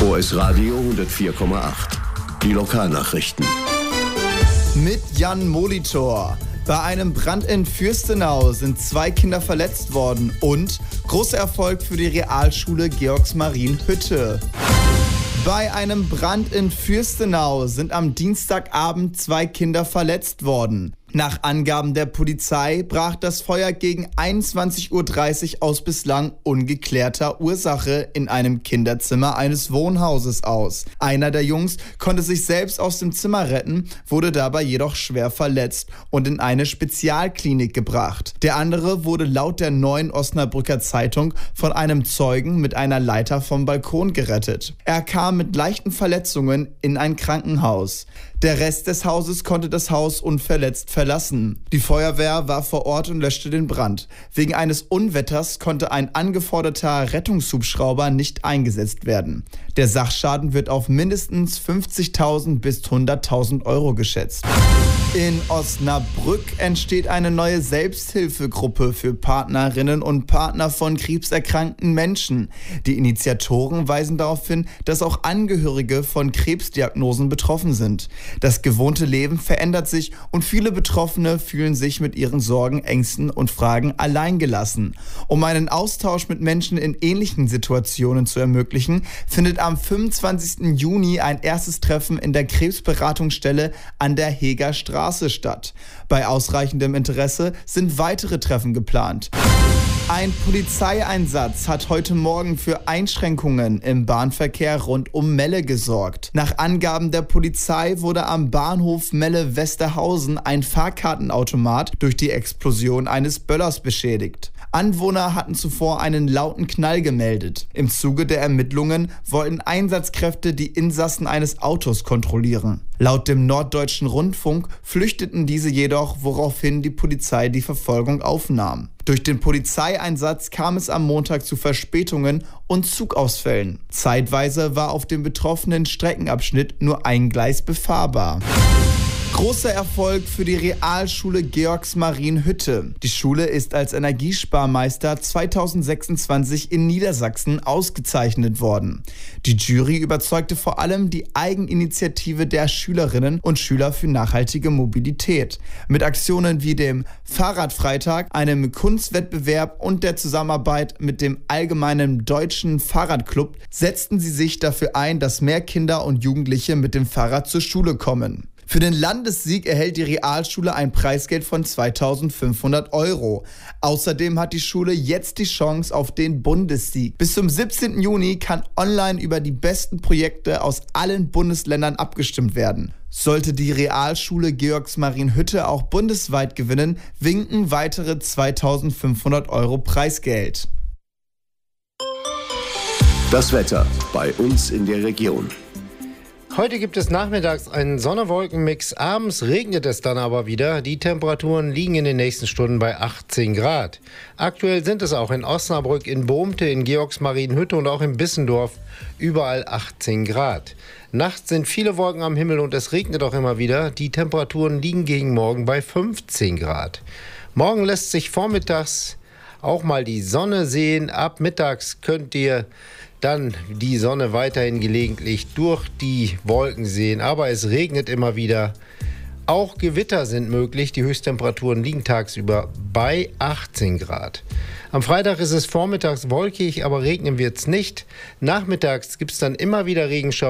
OS Radio 104,8. Die Lokalnachrichten. Mit Jan Molitor. Bei einem Brand in Fürstenau sind 2 Kinder verletzt worden und großer Erfolg für die Realschule Georgsmarienhütte. Bei einem Brand in Fürstenau sind am Dienstagabend 2 Kinder verletzt worden. Nach Angaben der Polizei brach das Feuer gegen 21:30 Uhr aus bislang ungeklärter Ursache in einem Kinderzimmer eines Wohnhauses aus. Einer der Jungs konnte sich selbst aus dem Zimmer retten, wurde dabei jedoch schwer verletzt und in eine Spezialklinik gebracht. Der andere wurde laut der Neuen Osnabrücker Zeitung von einem Zeugen mit einer Leiter vom Balkon gerettet. Er kam mit leichten Verletzungen in ein Krankenhaus. Der Rest des Hauses konnte das Haus unverletzt verlassen. Die Feuerwehr war vor Ort und löschte den Brand. Wegen eines Unwetters konnte ein angeforderter Rettungshubschrauber nicht eingesetzt werden. Der Sachschaden wird auf mindestens 50.000 bis 100.000 Euro geschätzt. In Osnabrück entsteht eine neue Selbsthilfegruppe für Partnerinnen und Partner von krebserkrankten Menschen. Die Initiatoren weisen darauf hin, dass auch Angehörige von Krebsdiagnosen betroffen sind. Das gewohnte Leben verändert sich und viele Betroffene fühlen sich mit ihren Sorgen, Ängsten und Fragen alleingelassen. Um einen Austausch mit Menschen in ähnlichen Situationen zu ermöglichen, findet am 25. Juni ein erstes Treffen in der Krebsberatungsstelle an der Heger Straße statt. Bei ausreichendem Interesse sind weitere Treffen geplant. Ein Polizeieinsatz hat heute Morgen für Einschränkungen im Bahnverkehr rund um Melle gesorgt. Nach Angaben der Polizei wurde am Bahnhof Melle-Westerhausen ein Fahrkartenautomat durch die Explosion eines Böllers beschädigt. Anwohner hatten zuvor einen lauten Knall gemeldet. Im Zuge der Ermittlungen wollten Einsatzkräfte die Insassen eines Autos kontrollieren. Laut dem Norddeutschen Rundfunk flüchteten diese jedoch, woraufhin die Polizei die Verfolgung aufnahm. Durch den Polizeieinsatz kam es am Montag zu Verspätungen und Zugausfällen. Zeitweise war auf dem betroffenen Streckenabschnitt nur ein Gleis befahrbar. Großer Erfolg für die Realschule Georgsmarienhütte. Die Schule ist als Energiesparmeister 2026 in Niedersachsen ausgezeichnet worden. Die Jury überzeugte vor allem die Eigeninitiative der Schülerinnen und Schüler für nachhaltige Mobilität. Mit Aktionen wie dem Fahrradfreitag, einem Kunstwettbewerb und der Zusammenarbeit mit dem Allgemeinen Deutschen Fahrradclub setzten sie sich dafür ein, dass mehr Kinder und Jugendliche mit dem Fahrrad zur Schule kommen. Für den Landessieg erhält die Realschule ein Preisgeld von 2.500 Euro. Außerdem hat die Schule jetzt die Chance auf den Bundessieg. Bis zum 17. Juni kann online über die besten Projekte aus allen Bundesländern abgestimmt werden. Sollte die Realschule Georgsmarienhütte auch bundesweit gewinnen, winken weitere 2.500 Euro Preisgeld. Das Wetter bei uns in der Region. Heute gibt es nachmittags einen Sonne-Wolken-Mix, abends regnet es dann aber wieder. Die Temperaturen liegen in den nächsten Stunden bei 18 Grad. Aktuell sind es auch in Osnabrück, in Bohmte, in Georgsmarienhütte und auch in Bissendorf überall 18 Grad. Nachts sind viele Wolken am Himmel und es regnet auch immer wieder. Die Temperaturen liegen gegen morgen bei 15 Grad. Morgen lässt sich vormittags auch mal die Sonne sehen. Ab mittags könnt ihr dann die Sonne weiterhin gelegentlich durch die Wolken sehen, aber es regnet immer wieder. Auch Gewitter sind möglich. Die Höchsttemperaturen liegen tagsüber bei 18 Grad. Am Freitag ist es vormittags wolkig, aber regnen wird es nicht. Nachmittags gibt es dann immer wieder Regenschauer.